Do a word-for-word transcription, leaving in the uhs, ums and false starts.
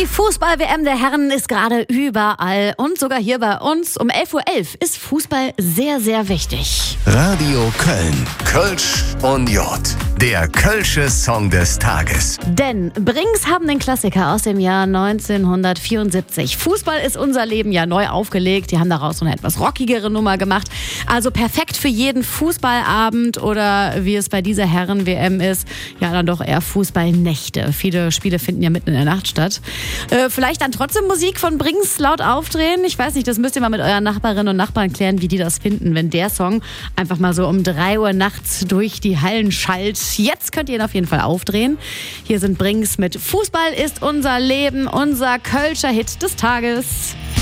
Fußball-W M der Herren ist gerade überall und sogar hier bei uns. Um elf Uhr elf ist Fußball sehr, sehr wichtig. Radio Köln. Kölsch und Jod. Der Kölsche Song des Tages. Denn Brings haben den Klassiker aus dem Jahr neunzehnhundertvierundsiebzig. Fußball ist unser Leben ja neu aufgelegt. Die haben daraus so eine etwas rockigere Nummer gemacht. Also perfekt für jeden Fußballabend oder wie es bei dieser Herren-W M ist, ja dann doch eher Fußballnächte. Viele Spiele finden ja mitten in der Nacht statt. Äh, vielleicht dann trotzdem Musik von Brings laut aufdrehen. Ich weiß nicht, das müsst ihr mal mit euren Nachbarinnen und Nachbarn klären, wie die das finden, wenn der Song einfach mal so um drei Uhr nachts durch die Hallen schallt. Jetzt könnt ihr ihn auf jeden Fall aufdrehen. Hier sind Brings mit Fußball ist unser Leben, unser Kölscher Hit des Tages.